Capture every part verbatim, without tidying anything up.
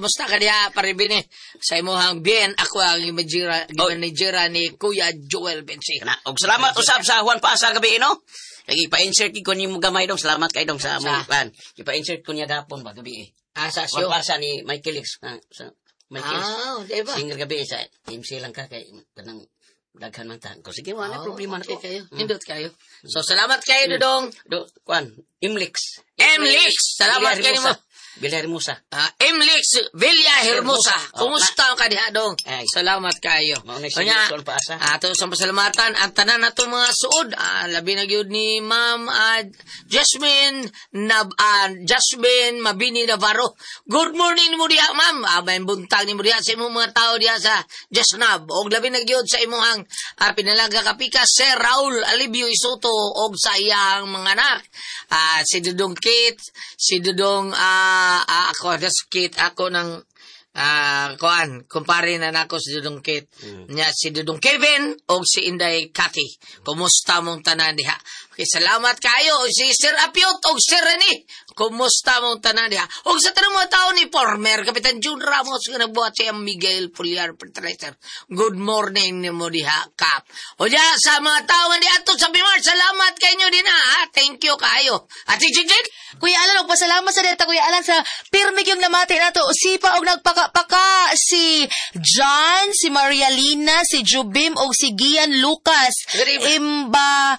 kumusta ka diya, paribini? Sa imuhang bien, ako ang imajira, gimanajira ni Kuya Joel Bensi. Na, og salamat usab sa Juan Pasa gabi, no? Kaya ipa-insert ko ni mo gamay dong. Salamat kay dong sa among plan. Ipa-insert ko niya gapon ba gabi eh. Ah, sa Juan show? Pasa ni Michael X. Ah, sa Michael X. Ah, di ba? Singer gabi sa M C lang ka kay kanang daghan man tan ko. Sige, wala Oh, problema na okay ko. kayo. Mm. Hindot kayo. So, salamat kayo, Dudong. Do, kwan, Imlix. Imlix! Salamat kayo mo. Villar Hermosa. Ah, Imlix Villa Hermosa. Oh, Kumusta ka diha, Dong? Ay. Salamat kayo. Maunay Kanya, sa Juan Pasa. ato sa pasalamatan, ang tanan na itong mga suod. Ah, labi na gyud ni Ma'am ah, Jasmine, Nab, ah, Jasmine Mabini Navarro. Good morning mo diha, Ma'am. Ah, may buntag ni mo diha sa imong mga tao diha sa Jasnab. Og labi na gyud sa imong ah, pinalaga kapika, Sir Raul Alibio Isoto og sa iyang mga anak. Ah, si Dudong Kit, si Dudong ah, ah, ako, das Kit, ako ng ah, kuan, kumpare na nako si Dudong Kit. Mm. Nya si Dudong Kevin o si Inday Cathy. Kumusta mong tanan diha? Okay, salamat kayo. Si Sir Apiot o Sir Rene. Kumusta mong tanan diha? O sa tanong mga tao ni former Kapitan June Ramos nga nagbuhat siya Miguel Puliar Fertilizer. Good morning ni mo diha, Kap. O diya, sa mga tao nga diha to sa Bimar, salamat kayo din ha. Thank you kayo. At si Jig Kuya Alan, og pasalamat sa deta Kuya Alan sa pirmi yung namati nato. Sipa og nagpaka-paka si John, si Maria Lina, si Jubim og si Gian Lucas. Imba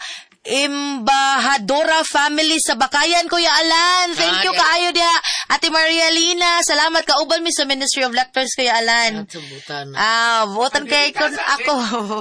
Imbahadora family sa Bakayan, Kuya Alan. Thank Ah, you yeah. kaayo diha. Ate Maria Lina, salamat ka uban mi sa Ministry of Lectors, Kuya Alan. Subutan. Ah, votan kay kun ako.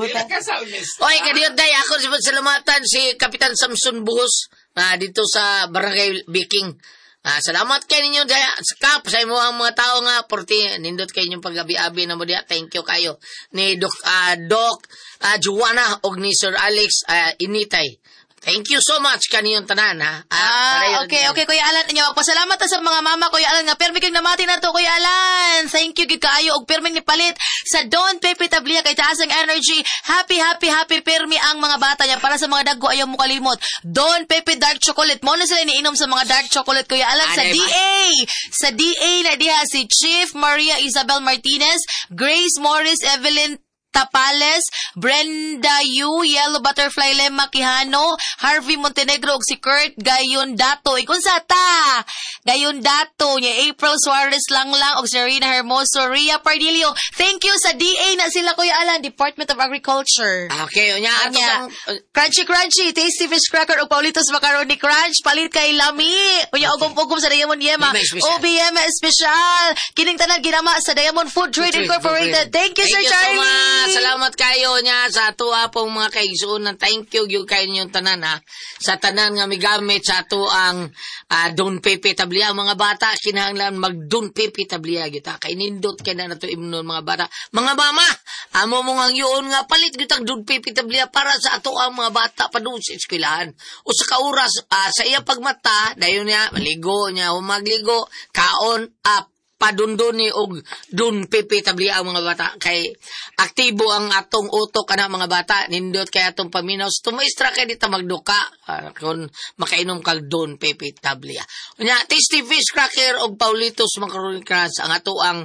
Oy, kadiyot day ako sa salamatan si Kapitan Samson Buhos ah, dito sa Barangay Biking. Ah, salamat kay ninyo daya sa Kap sa imo ang mga tao nga porti nindot kay inyong pagabi-abi na mo diha. Thank you kayo ni Doc ah, Doc ah, Juana og ni Sir Alex ah, Initay. Thank you so much kaniyong tanan ha. Ah, okay, okay, Kuya Alan. Inyo, pasalamat ta sa mga mama, Kuya Alan, nga permi kang namati na to, Kuya Alan. Thank you, gid kaayo, og permi ni palit sa Don Pepe Tablia kay taas ang energy. Happy, happy, happy permi ang mga bata niya. Para sa mga daggo, ayaw mo kalimot. Don Pepe Dark Chocolate. Mo na sila iniinom sa mga dark chocolate, Kuya Alan. Sa D A. Sa D A na diha, si Chief Maria Isabel Martinez, Grace Morris, Evelyn Tapales, Brenda Yu, Yellow Butterfly Lema Quijano, Harvey Montenegro, ug si Kurt Gayon Dato. Ikon sa ta! Gayon Dato, niya April Suarez Langlang, og si Rina Hermoso, Ria Pardilio. Thank you sa D A na sila, Kuya Alan, Department of Agriculture. Okay, unya ato Anya, sang Crunchy Crunchy, Tasty Fish Cracker, og Paulitos Macaroni Crunch, palit kay Lami. Unya, ugom-ugom sa Diamond Yema. O B M Special. Kining tanan ginama sa Diamond Food Trade Food Trade Incorporated. Thank you, Sir Thank you so Charlie. much. Salamat kayo niya sa ato pong mga kaigsuonan. Thank you yung kayo ninyong tanan ha. Sa tanan nga migamit sa ato ang uh, Don Pepe Tablia. Mga bata, kinahanglan mag Don Pepe Tablia kita. Kay nindot kay na nato imnon mga bata. Mga mama, amo mo nga yun nga palit kitang Don Pepe Tablia para sa ato ang mga bata pa doon sa eskwelahan. O sa kauras, uh, sa iya pagmata, dayon niya, maligo niya, humagligo, kaon, up. Padunduni og Don Pepe Tablia ang mga bata kay aktibo ang atong utok kana mga bata nindot kay atong paminaw tumaistra kay dita magduka uh, kung makainom kag Don Pepe Tablia. Unya Tasty Fish Cracker og Paulitos Macaroni Crunch ang ato ang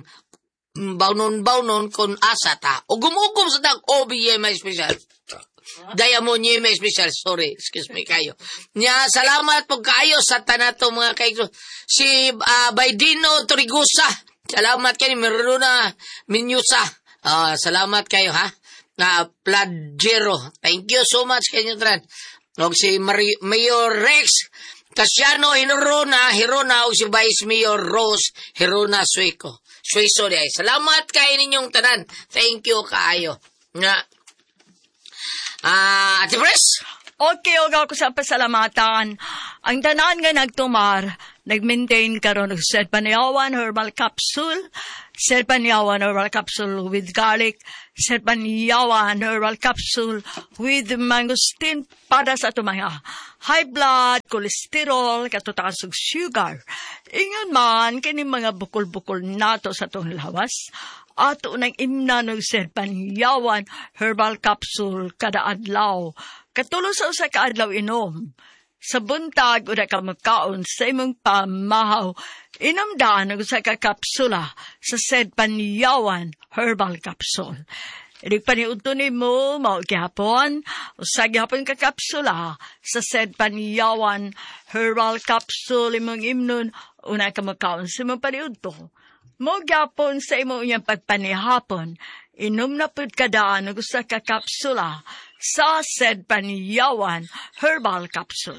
bawnon-bawnon kon asa ta. Ugum-ugum sa tag O B M special. Diamond Yeme special, sorry, excuse me kayo. Nya, salamat po kayo sa tanato mga kayo. Si uh, Baidino Torigusa, salamat kayo ni Merluna Minyusa. Uh, salamat kayo ha. Na uh, Pladjero, thank you so much kayo tran. Og si Mari- Mayor Rex Casiano Hirona, Hirona, og si Vice Mayor Rose Hirona Sueco. Suiso di ay. Salamat kayo ninyong tanan. Thank you kayo. Nga, Ah, Ate Pres? Okay, og ako sa pasalamatan. Ang tanan nga nagtumar, nag-maintain karon og Sir Paniawan Herbal Capsule, Sir Paniawan Herbal Capsule with garlic, Sir Paniawan Herbal Capsule with mangosteen para sa tumaya high blood, cholesterol, katutaas og sugar. Ingon man, kini mga bukol-bukol nato sa tong lawas, ato nang imna ng Sir Paniawan Herbal Capsule kada adlaw. Katulo sa usa ka adlaw inom. Sa buntag, una ka magkaon sa imong pamahaw, inamdaan og sa kakapsula sa said Panyawan Herbal Capsule. Inig paniudto ni mo, mao gihapon, o sa gihapon kakapsula sa said Panyawan Herbal Capsule imong imnon, una ka magkaon sa imong paniudto. Mo gihapon sa imong iyang pagpanihapon, inom na pud kadaan og sa kakapsula sa said Panyawan Herbal Capsule.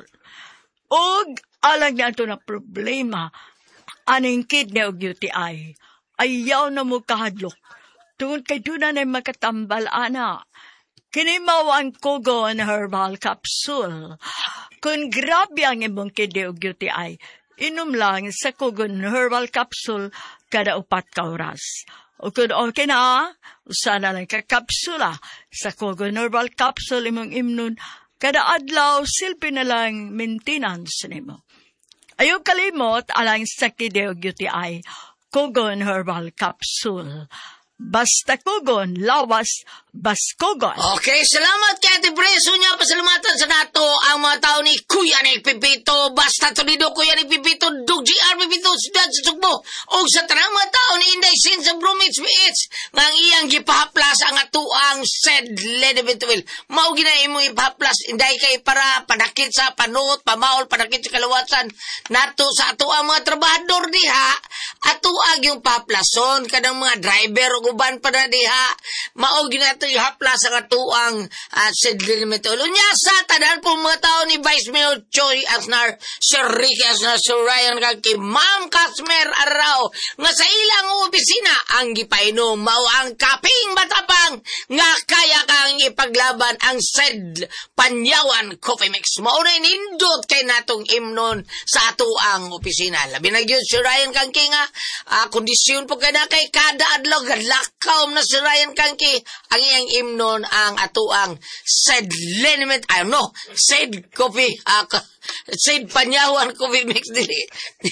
Og alang na ito na problema, aning kidney o U T I, ayaw na mo kahadlok. Tungod kay doon na makatambal, ana. Kinimaw ang Kugon Herbal Capsule. Kung grabe ang imong kidney o U T I, inom lang sa Kugon Herbal Capsule kada upat ka oras. O kung okay na, usana lang kakapsula sa Kugon Herbal Capsule imong imnon, kada adlaw, silpi na lang maintenance nimo. Ayaw kalimot alang sa kidney o U T I, Kugon Herbal Capsule. Basta Kugon, lawas, bas Kugon. Okay, salamat kay Ate Preso niya. Pasalamatan sa nato ang mga tao ni Kuya ni Pipito. Basta Tolido, Kuya ni Pipito, Dug G R Pipito, Sudad sa Sugbo. O sa tanang mga tao ni Inday Sin sa Bromits B H. Ngang iyang gipahaplas ang atuang said Ledevituil. Maugi na imong ipahaplas. Inday kay para panakit sa panot, pamaol, panakit sa kalawatsan. Nato sa atuang mga trabahador diha. Atuag yung paplason kanang mga driver o guban pa na diha. Maugi na ito yung haplas ang atuang uh, said Ledevituil. Unya sa tanan po mga tao ni Vice Mayor Choi Asnar, Sir Ricky Asnar, Sir Ryan kay Ma'am Kasmer Arao nga sa ilang opisina ang gipainom mao ang kaping matapang nga kaya kang ipaglaban ang said Panyawan Coffee Mix. Mao na inindot kay natong imnon sa atuang opisina. Labi na gyud Sir Ryan kang nga uh, kondisyon po kay na kay kada adlaw gadlakaw na Sir Ryan kang ang iyang imnon ang atuang said Lenement I don't know said coffee uh, said Panyawan Coffee Mix dili.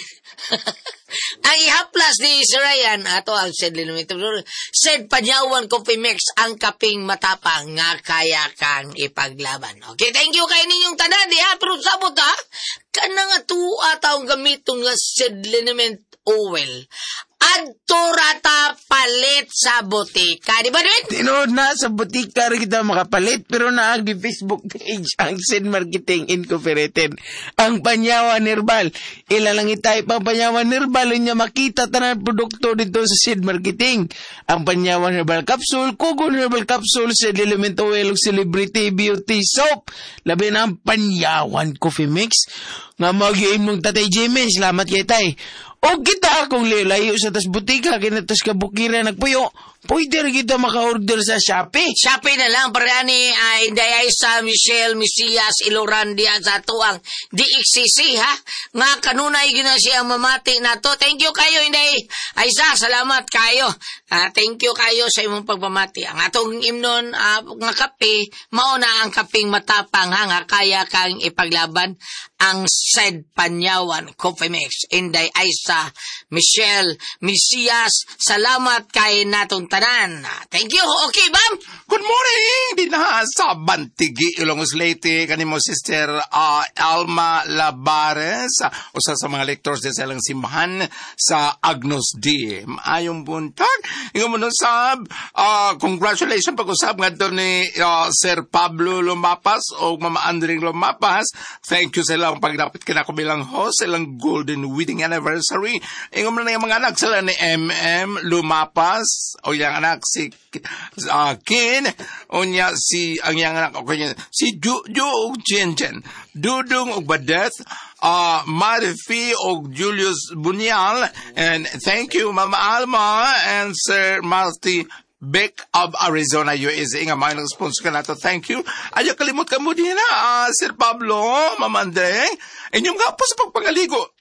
Ang ihaplas ni Sir Ryan ato ang said Lenement said Panyawan Coffee Mix ang kaping matapang nga kaya kang ipaglaban. Okay, thank you kay ninyong tanan diha pero sabot ha kanang atua taong gamitong nga said Lenement oil. Adto rata palit sa botika. Di ba, Dwayne? Tinood na, sa botika rin kita makapalit, pero naag di Facebook page ang Sin Marketing Incorporated. Ang Panyawan Herbal. Ilalang itay pang Panyawan Herbal, niya makita tanan produkto dito sa Sin Marketing. Ang Panyawan Herbal Capsule, Kugon Herbal Capsule, Said Element Oil, Celebrity Beauty Soap, labi na ang Panyawan Coffee Mix. Nga mag-iim mong Tatay Jimmy, salamat kay tay. O kita akong lilayo sa tas butika, kinatas kabukira nagpuyo, pwede rin kita maka-order sa Shopee. Shopee na lang, para ni uh, Inday Aisa, Michelle, Misias, Ilorandi, at sa tuang D X C C, ha? Nga kanunay gina siya mamati na to. Thank you kayo, Inday Aisa, salamat kayo. Uh, thank you kayo sa imong pagpamati. Ang atong imnon, uh, nga kape, mauna ang kaping matapang, ha? Nga kaya kang ipaglaban ang said Panyawan Coffee Mix. Inday Aisa, Michelle, Misias, salamat kay natong tanan. Thank you. Okay, Bam? Good morning! Di na sa Bantigi, Ilongos Leyte, kanimo sister uh, Alma Labares, uh, usa sa mga lectors din sa ilang simbahan sa Agnus D. Maayong buntag. Ingo mo nun sab, uh, congratulations pag-usab nga doon ni uh, Sir Pablo Lumapas o Mama Andring Lumapas. Thank you sa ilang pagdapit kinako bilang host, ilang golden wedding anniversary. Ingo mo na yung mga anak sila ni M M Lumapas, o yung anak si uh, Kin, o niya si, ang yung anak, o kanya, si Juju o Jen Jen, Dudong o Badet, uh, Marifi o Julius Bunyal, and thank you Mama Alma and Sir Marty Beck of Arizona, U S A. Nga mga nag-sponsor ka na to. Thank you. Ayaw kalimot ka mo din na, uh, Sir Pablo, Mama Andre. Inyong nga po sa pagpangaligo.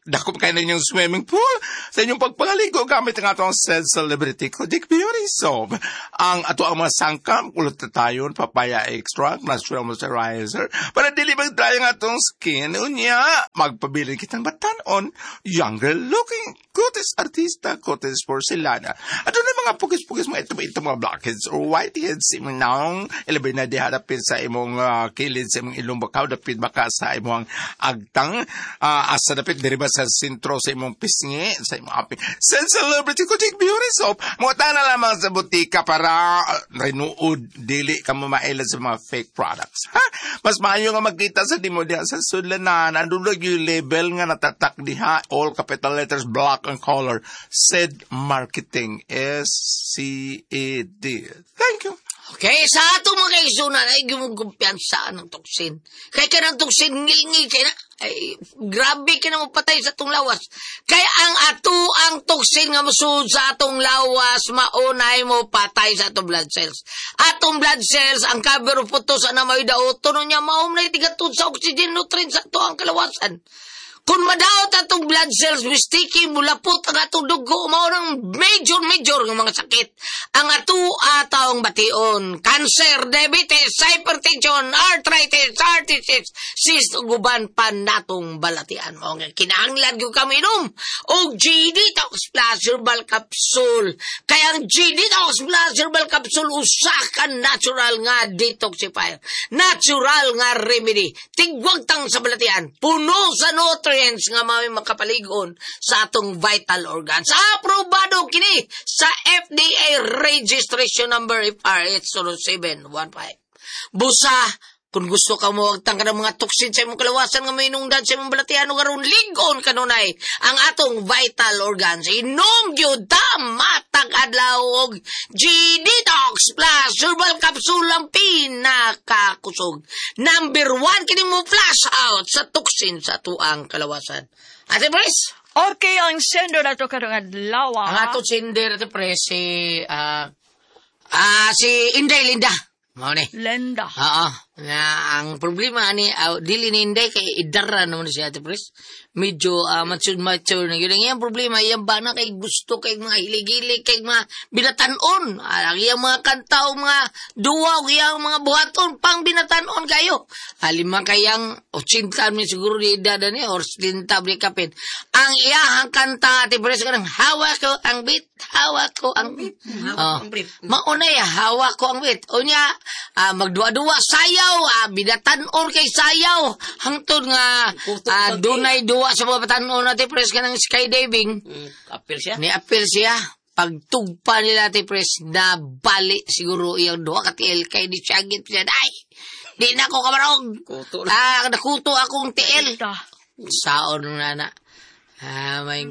Dakop kayo na inyong swimming pool. Sa inyong pagpangaligo, gamit ang atong Said Celebrity Kodik Beauty Soap. Ang ato ang mga sangkam, kulot na tayo, papaya extract, natural moisturizer, para dili mag-dry ang atong skin. Unya, magpabilin kitang batanon, younger looking, kutis artista, kutis porcelana. At doon ang mga pukis-pukis mga ito, ito mga blackheads or whiteheads, imong naong, ilabay na diharapin sa imong uh, kilid, sa imong ilong bakaw, dapit baka sa imong agtang, uh, asa dapit, diriba sa sintro sa imong pisngi, sa imong aping. Said Celebrity Kodik Beauty Soap, mga tana lamang sa butika para uh, rinuod, dili ka mamailan sa mga fake products. Ha? Mas maayo nga magkita sa dimo diha sa sudlanan, andun yung label nga natatak diha, all capital letters, black and color, Said Marketing, S C A D. Thank you. Okay, sa ato mga kaisunan ay gumugumpiyansa ng tuksin. Kaya ka ng tuksin, ngil-ngil kaya na, ay, grabe ka na mapatay sa atong lawas. Kaya ang ato ang tuksin nga masud sa atong lawas, maunay mo patay sa atong blood cells. Atong blood cells, ang cover of putos na may daot, tuno niya maumnay tigatod sa oxygen nutrients sa ato ang kalawasan. Kung madaot atong blood cells, mistiki, mulapot ang atong dugo, mao ng major-major ng mga sakit. Ang ato atong bation, cancer, diabetes, hypertension, arthritis, arthritis, cyst, guban pa natong balatian. Mao nga kinahanglan gyud kami inom og G Detox Plus Herbal Capsule. Kaya ang G Detox Plus Herbal Capsule usa ka natural nga detoxifier, natural nga remedy. Tigwagtang sa balatian, puno sa nutrients nga may makapaligon sa atong vital organs. Aprobado kini sa F D A registration number F R H zero seven one five. Busa, kung gusto ka mo agtang ka ng mga toksin sa imong kalawasan nga may inungdan sa imong balatian o karon ligon kanunay ang atong vital organs. Inom gyud ta matag adlaw og G Detox Plus Herbal Capsule ang pinakakusog. Number one kini mo flash out sa toksin sa tuang kalawasan. Ate Pres? Okay, ang sender na to karong adlaw. Ang atong sender, Ate Pres, si, ah, ah, si Inday Linda. Mao ni. Lenda. Oo. Na ang problema ni uh, dili ni Inday kay idara naman si Ate Pres. Medyo uh, mature-mature na yun. Ang problema, iyang bana kay gusto kay mga hilig-hilig, kay mga binatanon. Ang iyang mga kanta o mga duwaw, iyang mga buhaton, pang binatanon kayo. Alima kayang otsinta mi siguro di idada niya or slinta bli kapit. Ang iyang kanta, Ate Pres, kanang hawa ko ang bit, hawa ko ang bit. Oh. Mauna ya, hawa ko ang bit. O niya, uh, magduwa-duwa, sayaw, uh, binatanon kay sayaw. Hangtod nga, uh, dunay duwa sa mga batanon natin, Pres, ka ng skydiving. Mm, apil siya? Ni-apil siya. Pagtugpa nila, Ate Pres, na bali siguro yung duwa katil kay di siyagit siya. Ay, di na ako kamarog. Kuto Ah, nakuto akong tiil. Saon na na. Ah, may...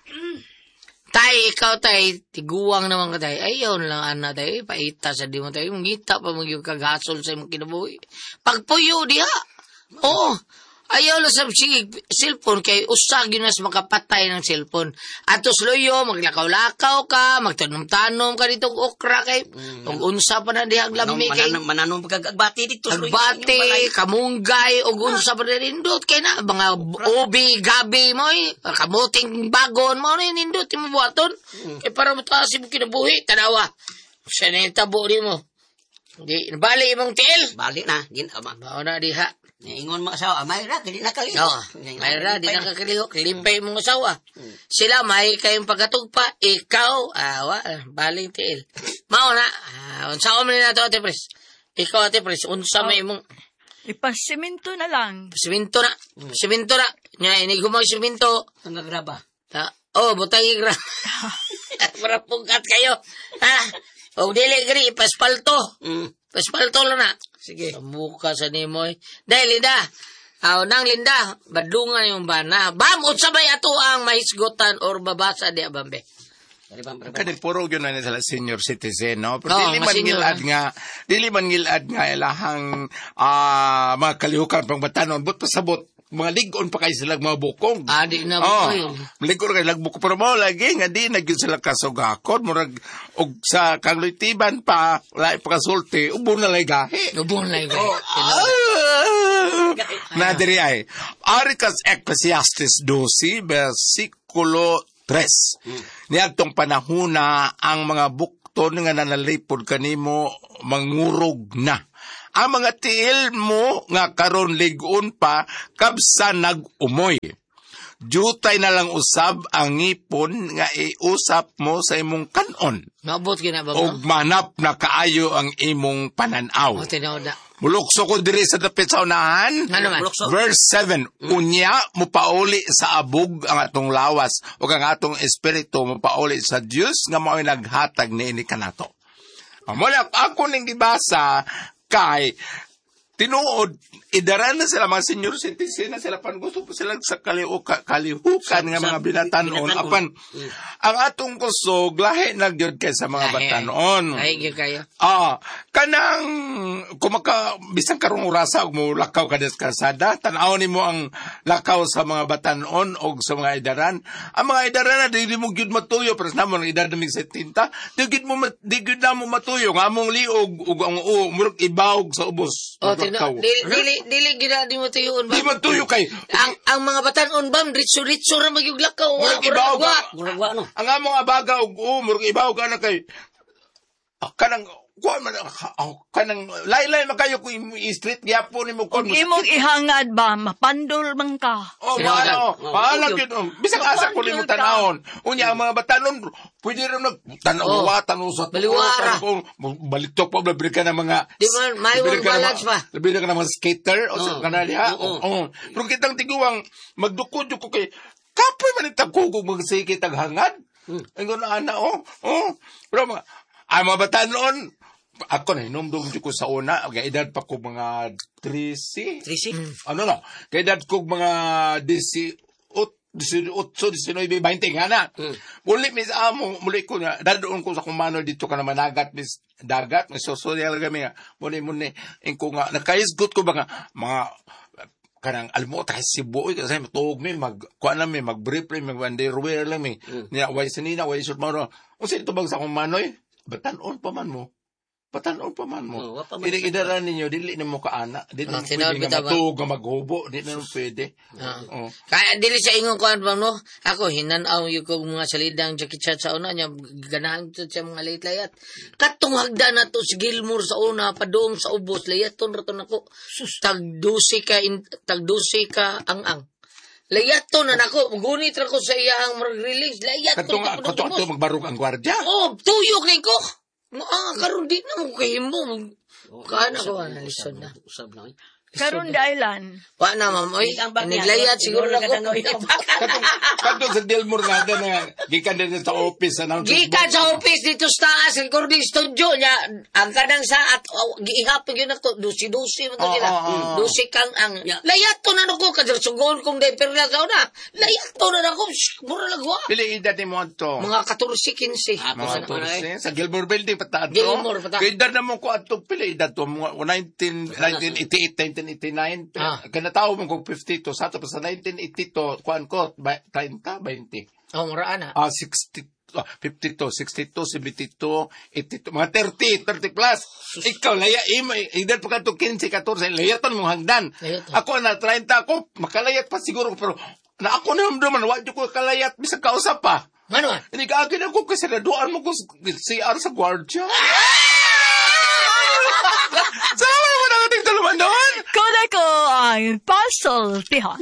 Tay, ikaw tay, tiguang naman ka tay. Ayaw lang, ana tay, paita sa di mo tay. Ngita pa mag yung kagasol sa imong kinabuhi. Pagpuyo diha. Oo. Ayaw lang sa sige, cellphone kay usag yun mas makapatay ng cellphone. Atos loyo, maglakaw-lakaw ka, magtanom-tanom ka dito okra kay, mm. og unsa pa na dihag lami kay, mananong pagkagbati dito. agbati, kamunggay, og unsa pa na nindot kay na, mga ubi, gabi mo, kamuting bagon mo, nindot, yung buhaton. Mm. Kay para mataas mo kinabuhi, tanawa. Siya na yung tabo rin mo. Di, bali imong tiil. Bali na, din ama. Bao na diha. Ingon mo asawa, Mayra, dili na kalihok. Oo, Mayra, di na kakalihok. Limpay mong asawa. Hmm. Sila, may kayong pagkatugpa. Ikaw, awa, baling tiil. Mao na, uh, unsa ko man na ito, Ate Pres. Ikaw, Ate Pres, unsa may mong... Ipasiminto na lang. Siminto na, siminto na. Nya, inigumang siminto. Ang nagraba. Ta, oh, butang igra. Para pugat kayo. Ha? O, dili, gri, paspalto. Mm. Paspalto lang na. Sige. Sa mukha sa nimoy. Dahil, Linda. Aw, nang Linda. Badungan yung bana. Bam, unsabay ato ang mahisgotan or babasa di abambe. Kanil puro yun na sila senior citizen, no? Pero Oo, dili man senior, ngilad nga, dili man ngilad nga ilahang uh, mga kalihukan pang batanon, but pasabot, mga ligon pa kayo silang mga bukong. Ah, di na oh, bukoy. ligon kayo silang bukong. Pero mo lagi nga di, nagyun sila kasugakon, murag, og sa kanglitiban pa, lai pa kasulti, ubo na lang gahi. Ubon lang. Oh, ah, na diri ay Arikas Ecclesiastes twelve versikulo three. Niadtong panahuna ang mga bukton nga nanalipod kanimo mangurog na. Ang mga tiil mo nga karon ligon pa kabsa nag-umoy. Jutay na lang usab ang ngipon nga iusap mo sa imong kanon. Maabot gina ba O mo? manap na kaayo ang imong pananaw. O tinaw na. Mulukso ko diri sa dapit sa unahan. Ano man? Bulokso. Verse seven, Unya, mupauli sa abog ang atong lawas o ang atong espiritu mupauli sa Dios nga mao'y naghatag niini kanato. Amula, ako ning gibasa kay tinuod, idaran na sila mga senior citizen na sila pan gusto po sila sa kaliuka, kalihukan nga mga binatanon. binatanon. Apan, ang atong kusog, lahi na gyud kay sa mga batanon. Ay, gyud kayo. Ah, kanang kumaka bisang karong orasa mo lakaw ka des kalsada, tan-aw nimo ang lakaw sa mga batanon og sa mga idaran. Ang mga idaran na dili mo gyud matuyo pero namo ang edad namig setenta, di gyud mo mat- di gyud na mo matuyo nga among liog ug ang uo murag ibawog sa ubos. O tinaw. Lakaw. Dili dili dili gina di mo tuyon ba? Di matuyo kay Ang ang mga batanon bam ritso-ritso ra magyuglakaw. Murag ibaw ka. Muragwa, no? ang among abaga og uo murag ibawog ana kay ah, kanang kuan man ah, kanang laylay makayo ko i-street gyapon nimo kon Kung imong ihangad ba, mapandol man ka. Oh, Sinawagan. paano? Oh, Paano thank you. yun? Oh, bisang asa ko Thank you, limang tanahon. Unya, ang mga batanon, pwede rin nag tanawa, tanaw sa baliwara. Balitok pa, labi ka ng mga... Di man, may labi wang ka ng balance mga- pa. Labi ka ng mga skater, o sa Oh. kanali ha? Oo. Oo. Pero kitang tiguang, magdukod ko kay, kapoy man itang kugog magsikit ang hangad. Ang gano'n ana, oh. Oh. Pero mga, ang mga batanon, ako na, hinumdum ko sa una, kaya edad pa ko mga trisi. Trisi? Ano na? Kaya edad ko mga eighteen, nineteen, twenty nga na. Muli, mis amo, muli ko na, dadoon ko sa kumano dito ka na managat, mis dagat, mis sosorial kami nga. Muli, muli, ko nga, nakaisgot ko ba nga, mga, kanang alam mo tayo si boy kasi matug mi mag kuan lang mi mag brief lang mag underwear lang mi niya way sinina way short mo unsa ito bang sa kung manoy batanon pa man mo batanon pa man mo Oh, wa pa man. dili idaran ninyo dili nimo ka ana dili Ah, na tinawag pwede nga bitaw ba? matug nga maghubo dili na pwede Ah. oh Kaya dili sa ingon ko ba no? Ako hinanaw yung kong mga salidang Jackie Chan sa una niya ganahan to sa mga layat-layat. Katong hagda na to si Gilmore sa una padung sa ubos layaton raton ako. Tagdusi ka in, tagdusi ka ang ang. Layaton na nako gunit ra ko sa iyang mag-release layaton katong ka padung katong ubos. ato magbarog ang gwardiya Oh, tuyo kay ko. Ah, karon di na mo kay mo. Kana ko na lisod na. Usab na. eh. Karon dahilan. Wa na ma'am oy. Ang bag niya, Naglayat siguro siguro na ko. nakadanoy ang katong katong sa Delmore nga na gikan din sa office announcement Gikan sa office dito sa taas, recording studio niya, ang kanang sa at oh, giihapon yun ako, dusi-dusi mo to Oo, sila. oo, oo. Dusi kang ang, Yeah. layat to na ako, kadar sugol kong diaper na sa una. Layat to na ako, shh, mura lagwa. pili edad nimo adto Mga katursi, kinsi. Ah, mga Sa- turse sa Gilmore Building patato. Gilmore, patato. Kaya edad na mo ko ato pila edad to mga nineteen nineteen eighty-eight nineteen eighty-nine Ah. kana tawo mo ko fifty-two sa to sa nineteen eighty-two kuan ko ba- thirty twenty Oh, mura na. ah sixty ah, fifty-two sixty-two seventy-two eighty-two mga thirty thirty plus ikaw laya imo edad pa kadto fifteen fourteen layatan mo hagdan Layatan. ako na thirty ako makalayat pa siguro pero na ako na humduman wa jud ko kalayat bisag kausap pa. Ano man? Hindi ka agad ako kasi naduan mo ko sa C R sa gwardiya. Sama mo na ating tuluman doon. Kuna ko ang pasultihan.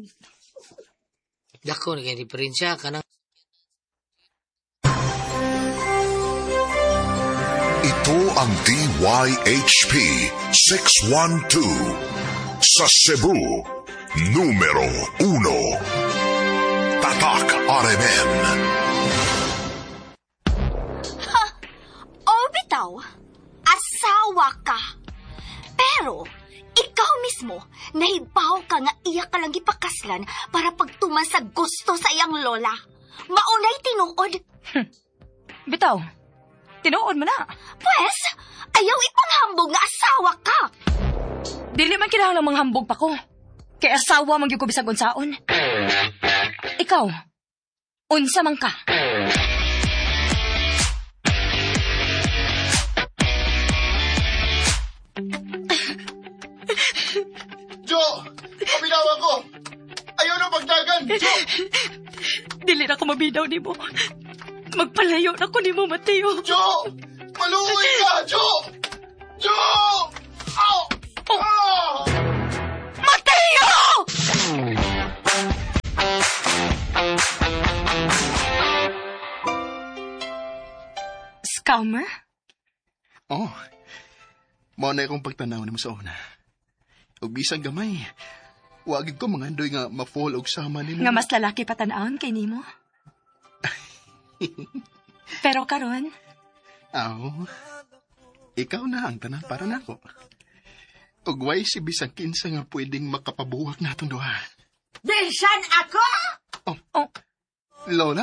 Dako, naging diferensya ka na. Ito ang D Y H P six one two sa Cebu, numero uno. Tatak R M N. O bitaw, asawa ka. Pero, ikaw mismo, nahibaw ka nga iya ka lang ipakaslan para pagtuman sa gusto sa iyang lola. Maunay tinuod. Bitaw, tinuod mo na. Pwes, ayaw ipanghambog nga asawa ka. Dili man kinahanglang manghambog pa ko. Kay asawa man gyud ko bisag unsaon. Ikaw, unsa man ka? Jo, ginawa ko. Ayaw na pagdagan, Jo! Dili na ko mabinaw ni mo. Magpalayo na ko ni mo, Mateo. Jo! Maluoy ka, Jo! Jo! Ow! Oh. Ah! Mateo! Scammer? Oh, mao na akong pagtanaw ni mo sa una. O bisang gamay, wagig ko mga andoy nga ma-fall og sama ni mo. Nga mas lalaki patanawon kay nimo? Pero karon, Aw, ikaw na ang tanan para nako. Ug way si bisang kinsa nga pwedeng makapabuwak natong duha. Bisan ako? Oh, oh. Lola?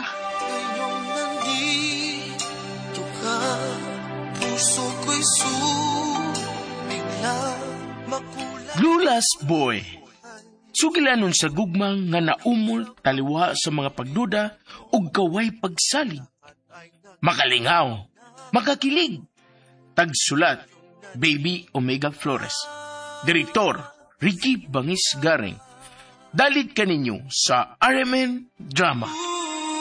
Lulas Boy. Sugilanon sa gugmang nga naumol taliwa sa mga pagduda ug kaway pagsalig. Makalingaw, makakilig. Tagsulat, Baby Omega Flores. Direktor, Ricky Bangis Garing. Dalit kaninyo sa R M N Drama.